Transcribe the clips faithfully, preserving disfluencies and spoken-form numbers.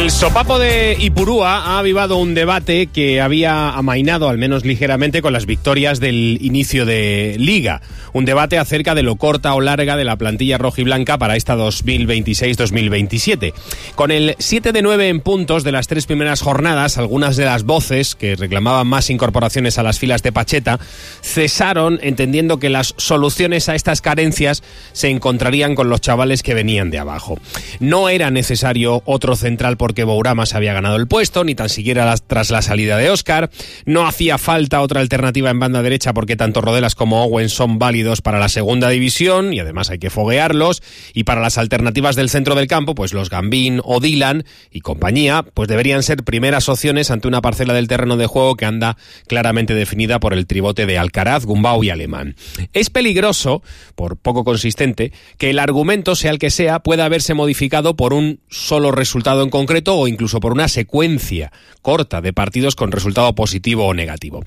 El sopapo de Ipurúa ha avivado un debate que había amainado, al menos ligeramente, con las victorias del inicio de Liga. Un debate acerca de lo corta o larga de la plantilla rojiblanca para esta dos mil veintiséis dos mil veintisiete. Con el siete de nueve en puntos de las tres primeras jornadas, algunas de las voces que reclamaban más incorporaciones a las filas de Pacheta cesaron, entendiendo que las soluciones a estas carencias se encontrarían con los chavales que venían de abajo. No era necesario otro central porque Bourama se había ganado el puesto, ni tan siquiera las, tras la salida de Óscar. No hacía falta otra alternativa en banda derecha porque tanto Rodelas como Owen son válidos para la segunda división y además hay que foguearlos. Y para las alternativas del centro del campo, pues los Gambín o Dylan y compañía, pues deberían ser primeras opciones ante una parcela del terreno de juego que anda claramente definida por el tribote de Alcaraz, Gumbau y Alemán. Es peligroso, por poco consistente, que el argumento, sea el que sea, pueda haberse modificado por un solo resultado en concreto o incluso por una secuencia corta de partidos con resultado positivo o negativo.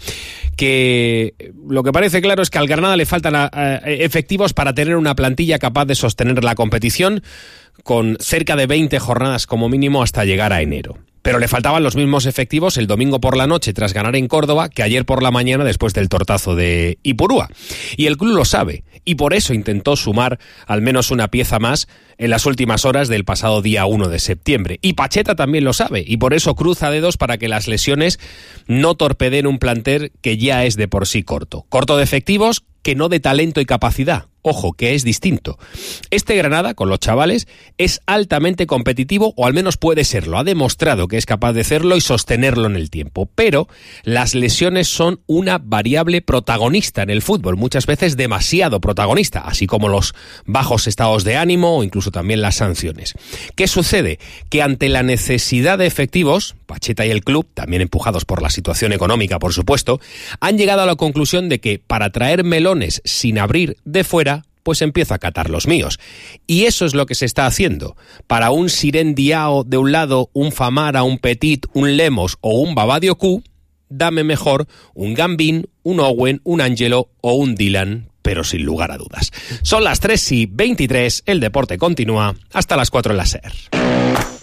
Que lo que parece claro es que al Granada le faltan a, a, efectivos para tener una plantilla capaz de sostener la competición con cerca de veinte jornadas como mínimo hasta llegar a enero. Pero le faltaban los mismos efectivos el domingo por la noche tras ganar en Córdoba que ayer por la mañana después del tortazo de Ipurúa. Y el club lo sabe y por eso intentó sumar al menos una pieza más en las últimas horas del pasado día uno de septiembre. Y Pacheta también lo sabe y por eso cruza dedos para que las lesiones no torpeden un plantel que ya es de por sí corto. Corto de efectivos, que no de talento y capacidad. Ojo, que es distinto. Este Granada, con los chavales, es altamente competitivo, o al menos puede serlo. Ha demostrado que es capaz de hacerlo y sostenerlo en el tiempo. Pero las lesiones son una variable protagonista en el fútbol, muchas veces demasiado protagonista, así como los bajos estados de ánimo o incluso también las sanciones. ¿Qué sucede? Que ante la necesidad de efectivos, Pacheta y el club, también empujados por la situación económica, por supuesto, han llegado a la conclusión de que para traer melones sin abrir de fuera, pues empiezo a catar los míos. Y eso es lo que se está haciendo. Para un Siren Diao de un lado, un Famara, un Petit, un Lemos o un Babadioku, dame mejor un Gambín, un Owen, un Ángelo o un Dylan, pero sin lugar a dudas. Son las tres y veintitrés, el deporte continúa hasta las cuatro en la SER.